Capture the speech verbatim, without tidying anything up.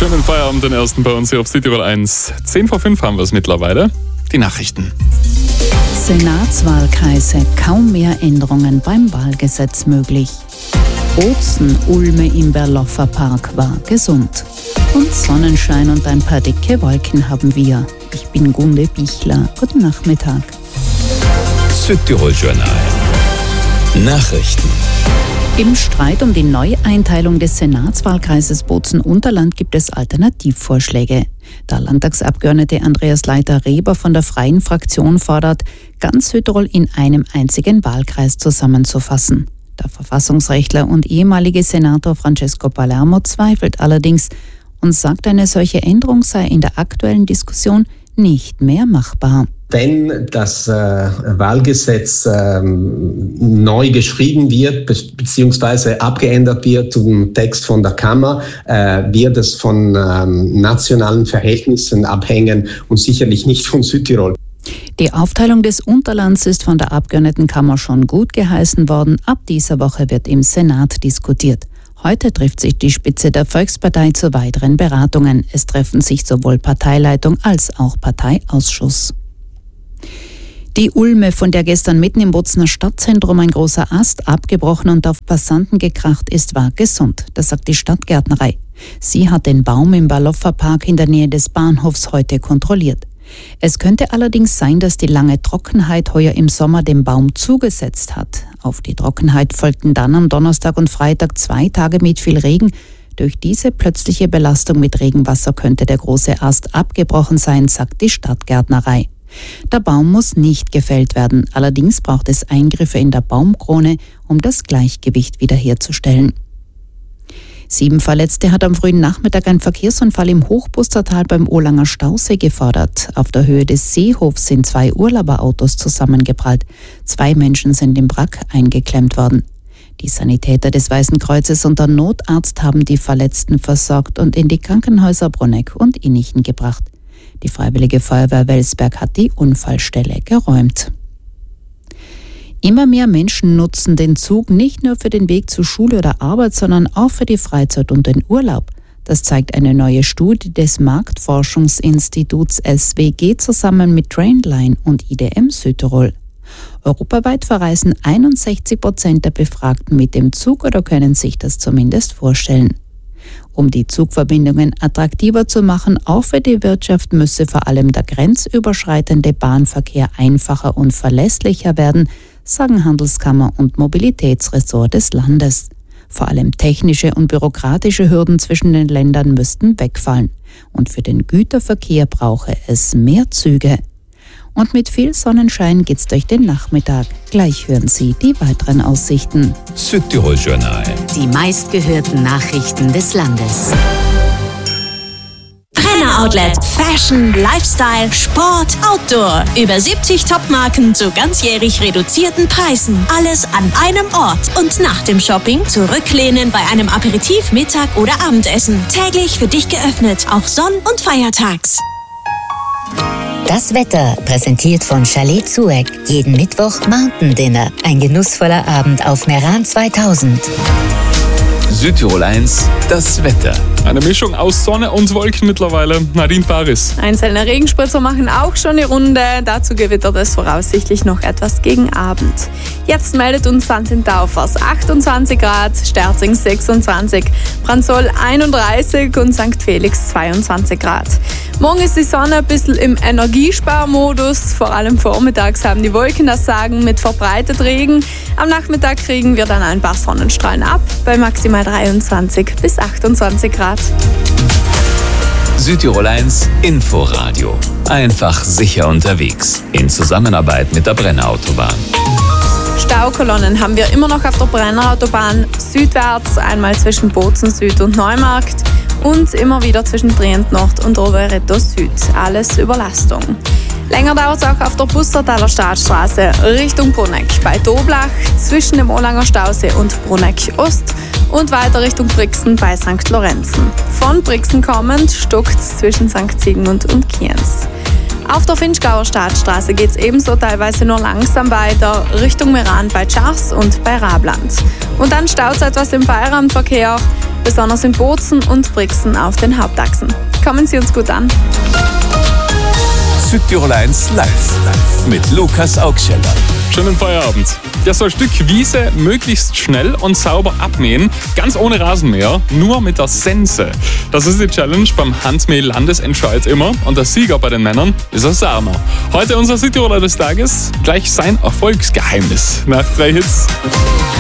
schönen Feierabend, den ersten bei uns hier auf Südtirol eins. zehn vor fünf haben wir es mittlerweile. Die Nachrichten. Senatswahlkreise, kaum mehr Änderungen beim Wahlgesetz möglich. Bozen-Ulme im Berloffer Park war gesund. Und Sonnenschein und ein paar dicke Wolken haben wir. Ich bin Gunde Bichler. Guten Nachmittag. Südtirol Journal. Nachrichten. Im Streit um die Neueinteilung des Senatswahlkreises Bozen-Unterland gibt es Alternativvorschläge. Der Landtagsabgeordnete Andreas Leiter-Reber von der Freien Fraktion fordert, ganz Südtirol in einem einzigen Wahlkreis zusammenzufassen. Der Verfassungsrechtler und ehemalige Senator Francesco Palermo zweifelt allerdings und sagt, eine solche Änderung sei in der aktuellen Diskussion nicht mehr machbar. Wenn das äh, Wahlgesetz äh, neu geschrieben wird be- beziehungsweise abgeändert wird zum Text von der Kammer, äh, wird es von ähm, nationalen Verhältnissen abhängen und sicherlich nicht von Südtirol. Die Aufteilung des Unterlands ist von der Abgeordnetenkammer schon gut geheißen worden. Ab dieser Woche wird im Senat diskutiert. Heute trifft sich die Spitze der Volkspartei zu weiteren Beratungen. Es treffen sich sowohl Parteileitung als auch Parteiausschuss. Die Ulme, von der gestern mitten im Bozener Stadtzentrum ein großer Ast abgebrochen und auf Passanten gekracht ist, war gesund. Das sagt die Stadtgärtnerei. Sie hat den Baum im Berloffer Park in der Nähe des Bahnhofs heute kontrolliert. Es könnte allerdings sein, dass die lange Trockenheit heuer im Sommer dem Baum zugesetzt hat. Auf die Trockenheit folgten dann am Donnerstag und Freitag zwei Tage mit viel Regen. Durch diese plötzliche Belastung mit Regenwasser könnte der große Ast abgebrochen sein, sagt die Stadtgärtnerei. Der Baum muss nicht gefällt werden, allerdings braucht es Eingriffe in der Baumkrone, um das Gleichgewicht wiederherzustellen. Sieben Verletzte hat am frühen Nachmittag ein Verkehrsunfall im Hochbustertal beim Olanger Stausee gefordert. Auf der Höhe des Seehofs sind zwei Urlauberautos zusammengeprallt. Zwei Menschen sind im Wrack eingeklemmt worden. Die Sanitäter des Weißen Kreuzes und der Notarzt haben die Verletzten versorgt und in die Krankenhäuser Bruneck und Innichen gebracht. Die Freiwillige Feuerwehr Welsberg hat die Unfallstelle geräumt. Immer mehr Menschen nutzen den Zug nicht nur für den Weg zur Schule oder Arbeit, sondern auch für die Freizeit und den Urlaub. Das zeigt eine neue Studie des Marktforschungsinstituts S W G zusammen mit Trainline und I D M Südtirol. Europaweit verreisen einundsechzig Prozent der Befragten mit dem Zug oder können sich das zumindest vorstellen. Um die Zugverbindungen attraktiver zu machen, auch für die Wirtschaft, müsse vor allem der grenzüberschreitende Bahnverkehr einfacher und verlässlicher werden, sagen Handelskammer und Mobilitätsressort des Landes. Vor allem technische und bürokratische Hürden zwischen den Ländern müssten wegfallen. Und für den Güterverkehr brauche es mehr Züge. Und mit viel Sonnenschein geht's durch den Nachmittag. Gleich hören Sie die weiteren Aussichten. Südtirol Journal. Die meistgehörten Nachrichten des Landes. Brenner Outlet. Fashion, Lifestyle, Sport, Outdoor. Über siebzig Topmarken zu ganzjährig reduzierten Preisen. Alles an einem Ort. Und nach dem Shopping zurücklehnen bei einem Aperitif, Mittag oder Abendessen. Täglich für dich geöffnet, auch sonn- und feiertags. Das Wetter, präsentiert von Chalet Zueck. Jeden Mittwoch Mountain Dinner. Ein genussvoller Abend auf Meran zweitausend. Südtirol eins, das Wetter. Eine Mischung aus Sonne und Wolken mittlerweile. Nadine Paris. Einzelne Regenspritzer machen auch schon die Runde. Dazu gewittert es voraussichtlich noch etwas gegen Abend. Jetzt meldet uns Sankt Taufers achtundzwanzig Grad, Sterzing sechsundzwanzig, Brandsol einunddreißig und Sankt Felix zweiundzwanzig Grad. Morgen ist die Sonne ein bisschen im Energiesparmodus. Vor allem vormittags haben die Wolken das Sagen mit verbreitet Regen. Am Nachmittag kriegen wir dann ein paar Sonnenstrahlen ab, bei maximal dreiundzwanzig bis achtundzwanzig Grad. Südtirol eins Inforadio. Einfach sicher unterwegs. In Zusammenarbeit mit der Brenner Autobahn. Staukolonnen haben wir immer noch auf der Brenner Autobahn südwärts, einmal zwischen Bozen Süd und Neumarkt und immer wieder zwischen Trient Nord und Rovereto Süd. Alles Überlastung. Länger dauert es auch auf der Bustertaler Staatsstraße Richtung Bruneck bei Doblach zwischen dem Olanger Stausee und Bruneck Ost und weiter Richtung Brixen bei Sankt Lorenzen. Von Brixen kommend stockt es zwischen Sankt Sigmund und Kienz. Auf der Finchgauer Staatsstraße geht es ebenso teilweise nur langsam weiter Richtung Meran bei Tschars und bei Rabland. Und dann staut es etwas im Feierabendverkehr. besonders in Bozen und Brixen auf den Hauptachsen. Kommen Sie uns gut an. Südtirol eins live mit Lukas Augscheller. Schönen Feierabend. Ja, so ein Stück Wiese möglichst schnell und sauber abmähen, ganz ohne Rasenmäher, nur mit der Sense. Das ist die Challenge beim Handmäh-Landesentscheid immer und der Sieger bei den Männern ist ein Sarner. Heute unser Südtiroler des Tages, gleich sein Erfolgsgeheimnis nach drei Hits.